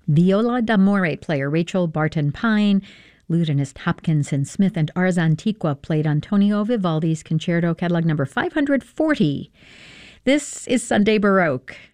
Viola d'amore player Rachel Barton Pine, lutenist Hopkinson Smith, and Ars Antiqua played Antonio Vivaldi's Concerto Catalog number 540. This is Sunday Baroque.